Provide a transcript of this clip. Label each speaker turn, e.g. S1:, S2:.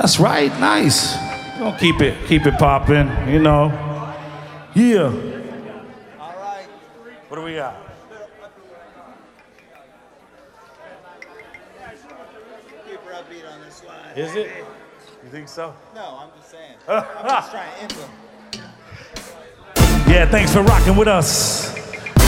S1: That's right, nice. We're gonna keep it popping, you know. Yeah.
S2: All right.
S1: What do we got?
S2: Super upbeat on this one.
S1: Is it? You think so?
S2: No, I'm just saying. I'm just trying to end them.
S1: Yeah, thanks for rocking with us.